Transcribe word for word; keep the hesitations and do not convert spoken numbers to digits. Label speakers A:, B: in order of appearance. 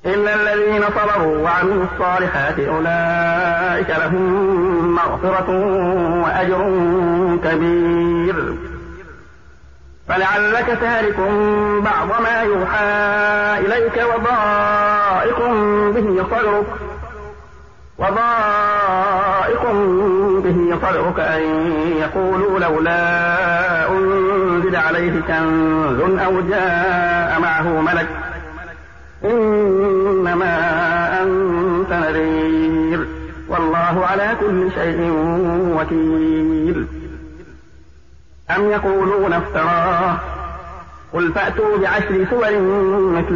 A: إلا الذين صبروا وعملوا الصالحات أولئك لهم مغفرة وأجر كبير. فلعلك تارك بعض ما يوحى إليك وضائق به صدرك وضائق به صدرك أن يقولوا لولا أنزل عليه كنز أو جاء معه ملك إنما أنت نذير والله على كل شيء وكيل. أم يقولون افتراه قل فأتوا بعشر سور مثله